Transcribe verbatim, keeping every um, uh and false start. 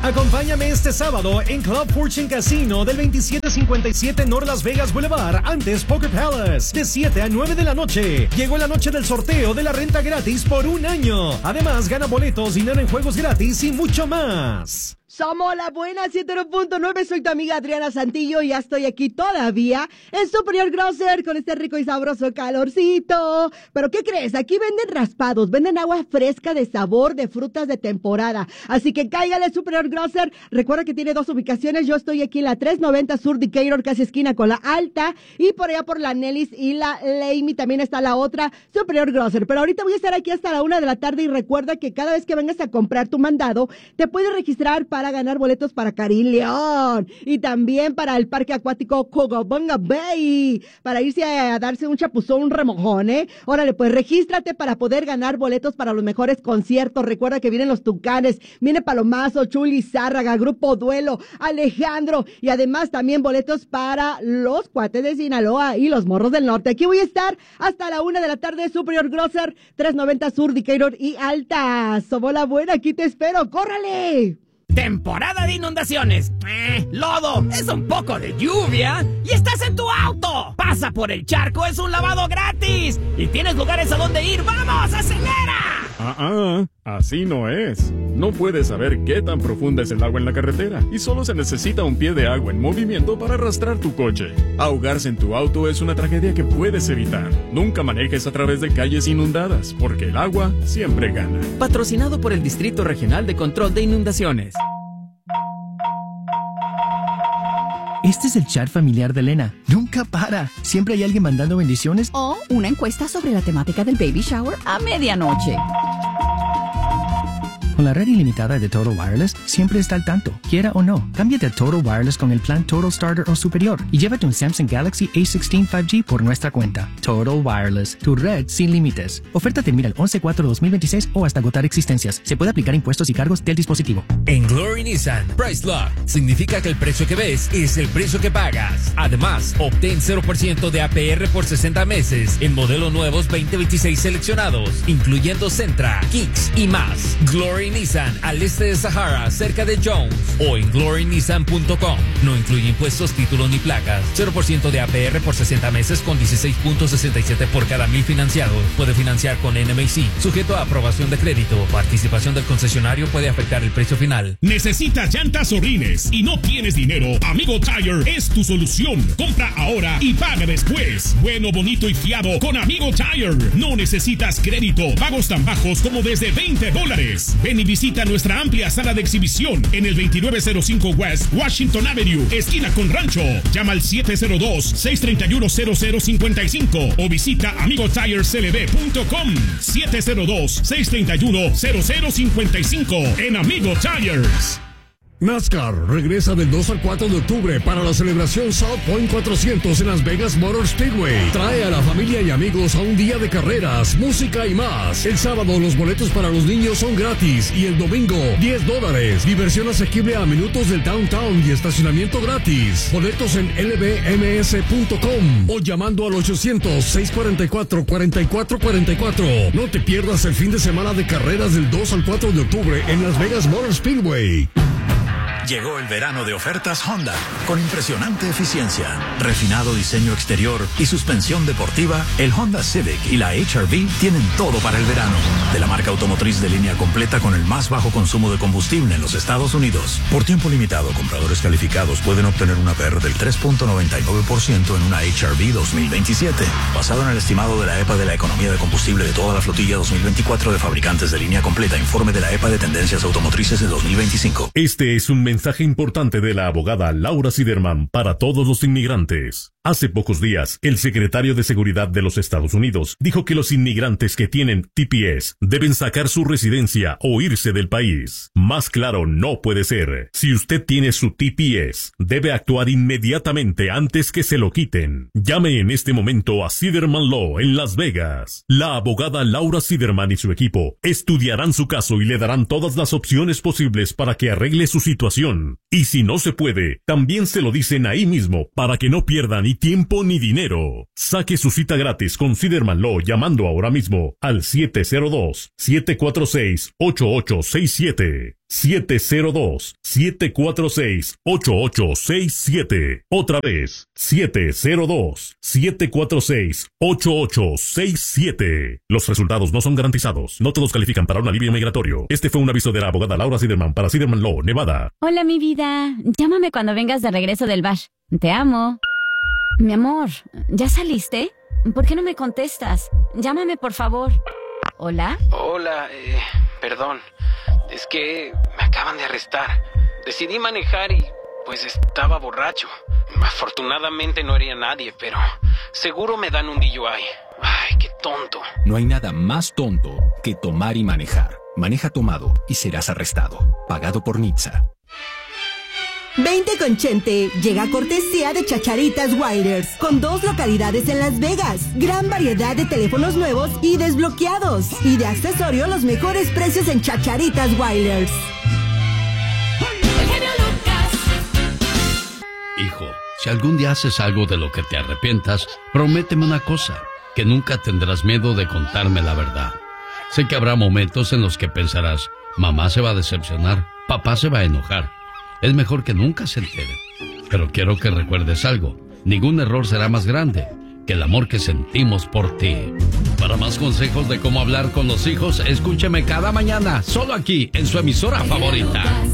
Acompáñame este sábado en Club Fortune Casino del veintisiete cincuenta y siete North Las Vegas Boulevard, antes Poker Palace, de siete a nueve de la noche. Llegó la noche del sorteo de la renta gratis por un año. Además, gana boletos, dinero en juegos gratis y mucho más. Somos la buena ciento uno punto nueve, soy tu amiga Adriana Santillo y ya estoy aquí todavía en Superior Grocer con este rico y sabroso calorcito. ¿Pero qué crees? Aquí venden raspados, venden agua fresca de sabor de frutas de temporada. Así que cáigale Superior Grocer. Recuerda que tiene dos ubicaciones. Yo estoy aquí en la trescientos noventa Sur Decatur, casi esquina con la Alta. Y por allá por la Nellis y la Lamy también está la otra Superior Grocer. Pero ahorita voy a estar aquí hasta la una de la tarde y recuerda que cada vez que vengas a comprar tu mandado, te puedes registrar para para ganar boletos para Karim León y también para el parque acuático Cogobonga Bay, para irse a, a darse un chapuzón, un remojón, ¿eh? Órale, pues regístrate para poder ganar boletos para los mejores conciertos. Recuerda que vienen los Tucanes, viene Palomazo, Chuli Zárraga, Grupo Duelo, Alejandro y además también boletos para los Cuates de Sinaloa y los Morros del Norte. Aquí voy a estar hasta la una de la tarde, Superior Grocer, trescientos noventa Sur Decatur y Alta. Somos la buena, aquí te espero, ¡córrale! Temporada de inundaciones, eh, lodo, es un poco de lluvia y estás en tu auto. Pasa por el charco, es un lavado gratis y tienes lugares a donde ir. ¡Vamos, acelera! Ah, ah, así no es. No puedes saber qué tan profunda es el agua en la carretera y solo se necesita un pie de agua en movimiento para arrastrar tu coche. Ahogarse en tu auto es una tragedia que puedes evitar. Nunca manejes a través de calles inundadas, porque el agua siempre gana. Patrocinado por el Distrito Regional de Control de Inundaciones. Este es el chat familiar de Elena. Nunca para. Siempre hay alguien mandando bendiciones. O una encuesta sobre la temática del baby shower a medianoche. Con la red ilimitada de Total Wireless, siempre está al tanto, quiera o no. Cámbiate a Total Wireless con el plan Total Starter o superior y llévate un Samsung Galaxy A dieciséis cinco G por nuestra cuenta. Total Wireless, tu red sin límites. Oferta termina el once cuatro dos mil veintiséis o hasta agotar existencias. Se puede aplicar impuestos y cargos del dispositivo. En Glory Nissan, Price Lock significa que el precio que ves es el precio que pagas. Además, obtén cero por ciento de A P R por sesenta meses en modelos nuevos veinte veintiséis seleccionados, incluyendo Sentra, Kicks y más. Glory Nissan, al este de Sahara, cerca de Jones, o en glory nissan punto com. No incluye impuestos, títulos ni placas. cero por ciento de A P R por sesenta meses con dieciséis punto sesenta y siete por cada mil financiados. Puede financiar con N M A C. Sujeto a aprobación de crédito. Participación del concesionario puede afectar el precio final. ¿Necesitas llantas o rines y no tienes dinero? Amigo Tire es tu solución. Compra ahora y paga después. Bueno, bonito y fiado con Amigo Tire. No necesitas crédito. Pagos tan bajos como desde veinte dólares. Ven y visita nuestra amplia sala de exhibición en el veintinueve cero cinco West Washington Avenue, esquina con Rancho. Llama al siete cero dos, seis tres uno, cero cero cinco cinco o visita amigo tires c l b punto com. siete cero dos, seis tres uno, cero cero cinco cinco en Amigo Tires. NASCAR regresa del dos al cuatro de octubre para la celebración South Point cuatrocientos en Las Vegas Motor Speedway. Trae a la familia y amigos a un día de carreras, música y más. El sábado los boletos para los niños son gratis y el domingo diez dólares. Diversión asequible a minutos del downtown y estacionamiento gratis. Boletos en l b m s punto com o llamando al ochocientos, seis cuatro cuatro, cuatro cuatro cuatro cuatro. No te pierdas el fin de semana de carreras del dos al cuatro de octubre en Las Vegas Motor Speedway. Llegó el verano de ofertas Honda, con impresionante eficiencia, refinado diseño exterior y suspensión deportiva. El Honda Civic y la H R V tienen todo para el verano. De la marca automotriz de línea completa con el más bajo consumo de combustible en los Estados Unidos. Por tiempo limitado, compradores calificados pueden obtener una P R del tres punto noventa y nueve por ciento en una H R V dos mil veintisiete. Basado en el estimado de la E P A de la economía de combustible de toda la flotilla dos mil veinticuatro de fabricantes de línea completa. Informe de la E P A de tendencias automotrices de dos mil veinticinco. Este es un mensaje importante de la abogada Laura Siderman para todos los inmigrantes. Hace pocos días, el secretario de Seguridad de los Estados Unidos dijo que los inmigrantes que tienen T P S deben sacar su residencia o irse del país. Más claro no puede ser. Si usted tiene su T P S, debe actuar inmediatamente antes que se lo quiten. Llame en este momento a Siderman Law en Las Vegas. La abogada Laura Siderman y su equipo estudiarán su caso y le darán todas las opciones posibles para que arregle su situación. Y si no se puede, también se lo dicen ahí mismo para que no pierda ni tiempo ni dinero. Saque su cita gratis con Siderman Law llamando ahora mismo al siete cero dos, siete cuatro seis, ocho ocho seis siete. siete cero dos, siete cuatro seis, ocho ocho seis siete. Otra vez, siete cero dos, siete cuatro seis, ocho ocho seis siete. Los resultados no son garantizados. No todos califican para un alivio migratorio. Este fue un aviso de la abogada Laura Siderman para Siderman Law, Nevada. Hola, mi vida. Llámame cuando vengas de regreso del bash. Te amo. Mi amor, ¿ya saliste? ¿Por qué no me contestas? Llámame, por favor. ¿Hola? Hola, eh, perdón. Es que me acaban de arrestar. Decidí manejar y pues estaba borracho. Afortunadamente no hería a nadie, pero seguro me dan un D U I. Ay, qué tonto. No hay nada más tonto que tomar y manejar. Maneja tomado y serás arrestado. Pagado por N H T S A. veinte con Chente llega a cortesía de Chacharitas Wireless, con dos localidades en Las Vegas, gran variedad de teléfonos nuevos y desbloqueados, y de accesorio los mejores precios en Chacharitas Wireless. Hijo, si algún día haces algo de lo que te arrepientas, prométeme una cosa, que nunca tendrás miedo de contarme la verdad. Sé que habrá momentos en los que pensarás, mamá se va a decepcionar, papá se va a enojar. Es mejor que nunca se enteren. Pero quiero que recuerdes algo. Ningún error será más grande que el amor que sentimos por ti. Para más consejos de cómo hablar con los hijos, escúcheme cada mañana, solo aquí, en su emisora favorita.